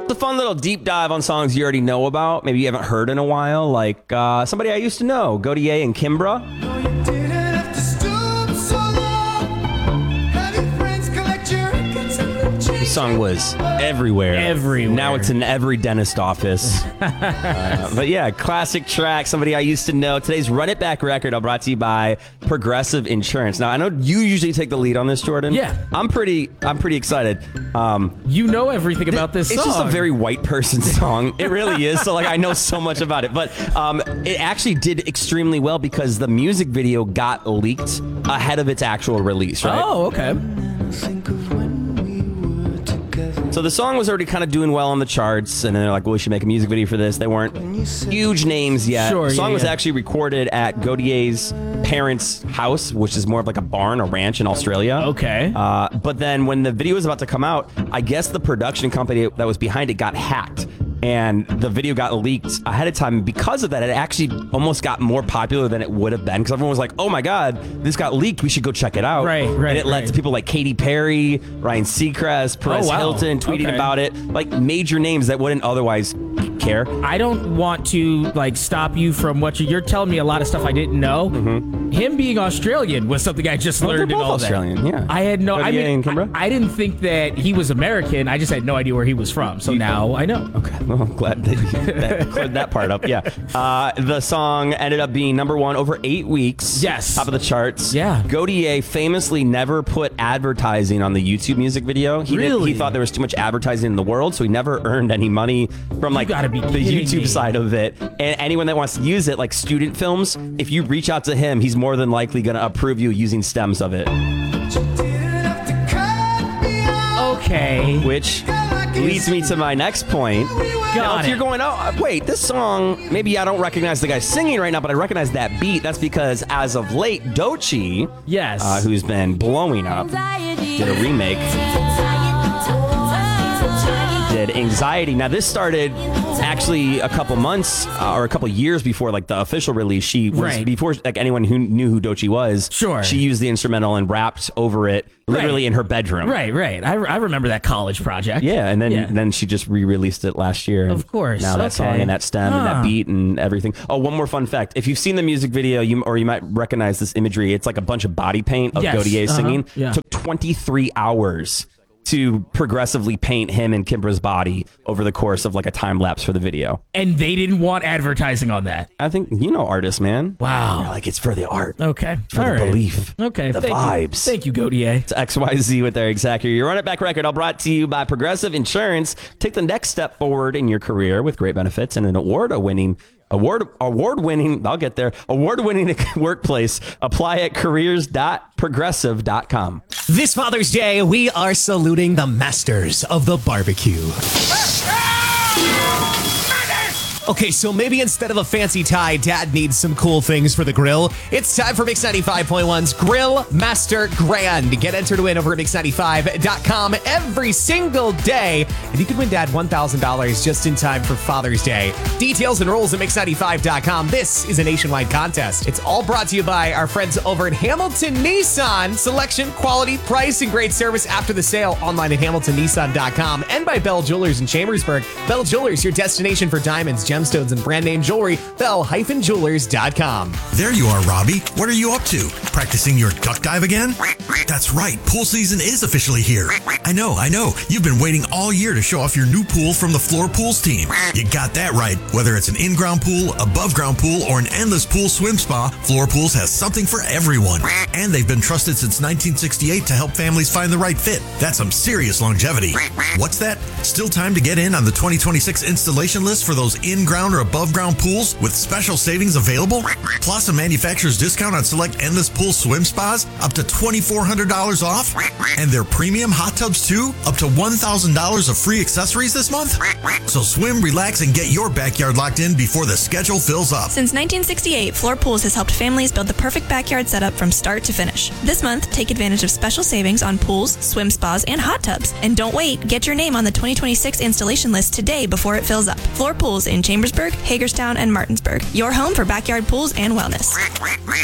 It's a fun little deep dive on songs you already know about, maybe you haven't heard in a while, like Somebody I Used to Know, Gotye and Kimbra. This song was everywhere. Now it's in every dentist office. But yeah, classic track, Somebody I Used to Know. Today's Run It Back record brought to you by Progressive Insurance. Now, I know you usually take the lead on this, Jordan. Yeah. I'm pretty excited. You know everything about this song. It's just a very white person song. It really is. So, like, I know so much about it. But it actually did extremely well because the music video got leaked ahead of its actual release, right? Oh, okay. So the song was already kind of doing well on the charts, and then they're like, well, we should make a music video for this. They weren't huge names yet. Sure, the song was yeah. actually recorded at Gotye's parents' house, which is more of like a barn, a ranch in Australia. Okay. But then when the video was about to come out, I guess the production company that was behind it got hacked. And the video got leaked ahead of time. Because of that, it actually almost got more popular than it would have been. Because everyone was like, oh my God, this got leaked. We should go check it out. Right. And it led to people like Katy Perry, Ryan Seacrest, Perez Hilton tweeting about it. Like major names that wouldn't otherwise care. I don't want to like stop you from what you're telling me a lot of stuff I didn't know. Mm-hmm. Him being Australian was something I just learned they're in both all Australian, that. yeah. I had no Gotye and Kimbra? I didn't think that he was American. I just had no idea where he was from. So now I know. Okay, well, I'm glad that cleared that part up. Yeah. The song ended up being number one over 8 weeks. Yes. Top of the charts. Yeah. Gotye famously never put advertising on the YouTube music video. He thought there was too much advertising in the world, so he never earned any money from like the YouTube side of it. And anyone that wants to use it, like student films, if you reach out to him, he's more than likely going to approve you using stems of it. Okay. Which leads me to my next point. Now, if you're going, oh, wait, this song, maybe I don't recognize the guy singing right now, but I recognize that beat. That's because as of late, Doechii, who's been blowing up, did a remake. Did Anxiety. Now, this started actually a couple months or a couple years before like the official release. She was before like anyone who knew who Doechii was. Sure. She used the instrumental and rapped over it literally in her bedroom. Right. I remember that college project. Yeah, and then she just re-released it last year. Of course. Now that song and that stem and that beat and everything. Oh, one more fun fact. If you've seen the music video, you might recognize this imagery. It's like a bunch of body paint of Gotye singing. Yeah. Took 23 hours to progressively paint him and Kimbra's body over the course of like a time lapse for the video. And they didn't want advertising on that. I think, you know, artists, man. Wow. You're like, it's for the art. Okay. For the belief. Okay. The vibes. Thank you, Gotye. It's XYZ with Eric Zachary. Your Run It Back record all brought to you by Progressive Insurance. Take the next step forward in your career with great benefits and an award-winning workplace. Apply at careers.progressive.com. This Father's Day, we are saluting the masters of the barbecue. Okay, so maybe instead of a fancy tie, Dad needs some cool things for the grill. It's time for Mix 95.1's Grill Master Grand. Get entered to win over at Mix95.com every single day. And you can win Dad $1,000 just in time for Father's Day. Details and rules at Mix95.com. This is a nationwide contest. It's all brought to you by our friends over at Hamilton Nissan. Selection, quality, price, and great service after the sale online at HamiltonNissan.com. And by Bell Jewelers in Chambersburg. Bell Jewelers, your destination for diamonds, gemstones, and brand name jewelry. Bell-Jewelers.com. There you are, Robbie. What are you up to? Practicing your duck dive again? That's right. Pool season is officially here. I know. You've been waiting all year to show off your new pool from the Floor Pools team. You got that right. Whether it's an in-ground pool, above-ground pool, or an endless pool swim spa, Floor Pools has something for everyone. And they've been trusted since 1968 to help families find the right fit. That's some serious longevity. What's that? Still time to get in on the 2026 installation list for those in-ground or above-ground pools with special savings available? Plus a manufacturer's discount on select endless pool swim spas, up to $2,400 off? And their premium hot tubs too, up to $1,000 of free accessories this month? So swim, relax, and get your backyard locked in before the schedule fills up. Since 1968, Floor Pools has helped families build the perfect backyard setup from start to finish. This month, take advantage of special savings on pools, swim spas, and hot tubs. And don't wait, get your name on the 2026 installation list today before it fills up. Floor Pools in Chambersburg, Hagerstown, and Martinsburg. Your home for backyard pools and wellness.